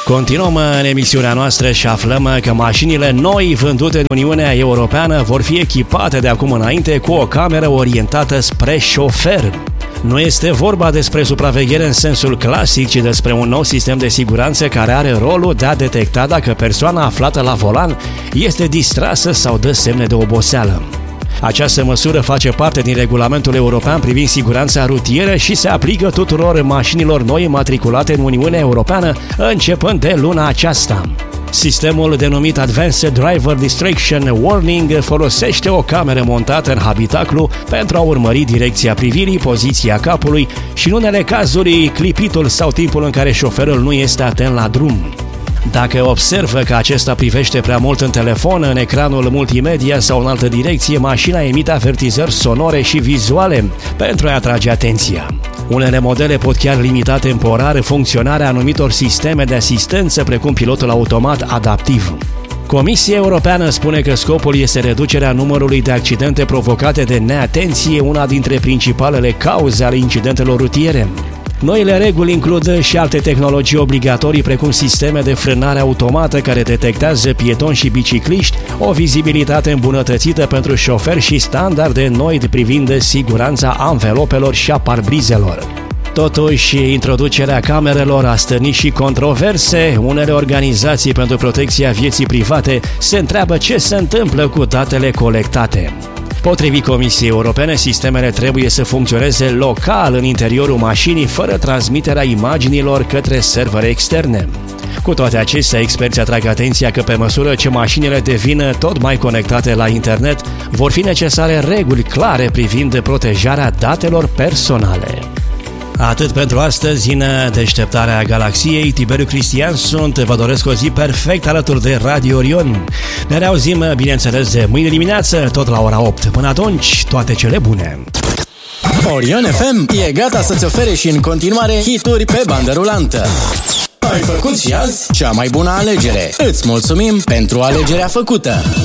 Continuăm în emisiunea noastră și aflăm că mașinile noi vândute în Uniunea Europeană vor fi echipate de acum înainte cu o cameră orientată spre șofer. Nu este vorba despre supraveghere în sensul clasic, ci despre un nou sistem de siguranță care are rolul de a detecta dacă persoana aflată la volan este distrasă sau dă semne de oboseală. Această măsură face parte din regulamentul european privind siguranța rutieră și se aplică tuturor mașinilor noi matriculate în Uniunea Europeană începând de luna aceasta. Sistemul denumit Advanced Driver Distraction Warning folosește o cameră montată în habitaclu pentru a urmări direcția privirii, poziția capului și în unele cazuri clipitul sau timpul în care șoferul nu este atent la drum. Dacă observă că acesta privește prea mult în telefon, în ecranul multimedia sau în altă direcție, mașina emite avertizări sonore și vizuale pentru a atrage atenția. Unele modele pot chiar limita temporar funcționarea anumitor sisteme de asistență, precum pilotul automat adaptiv. Comisia Europeană spune că scopul este reducerea numărului de accidente provocate de neatenție, una dintre principalele cauze ale incidentelor rutiere. Noile reguli includ și alte tehnologii obligatorii, precum sisteme de frânare automată care detectează pietoni și bicicliști, o vizibilitate îmbunătățită pentru șoferi și standarde noi privind siguranța anvelopelor și a parbrizelor. Totuși, introducerea camerelor a stârnit și controverse. Unele organizații pentru protecția vieții private se întreabă ce se întâmplă cu datele colectate. Potrivit Comisiei Europene, sistemele trebuie să funcționeze local în interiorul mașinii, fără transmiterea imaginilor către servere externe. Cu toate acestea, experții atrag atenția că pe măsură ce mașinile devin tot mai conectate la internet, vor fi necesare reguli clare privind protejarea datelor personale. Atât pentru astăzi, în Deșteptarea Galaxiei. Tiberiu Cristian sunt, vă doresc o zi perfect alături de Radio Orion. Ne reauzim, bineînțeles, de mâine dimineață, tot la ora 8. Până atunci, toate cele bune! Orion FM e gata să-ți ofere și în continuare hituri pe bandă rulantă. Ai făcut și azi cea mai bună alegere. Îți mulțumim pentru alegerea făcută!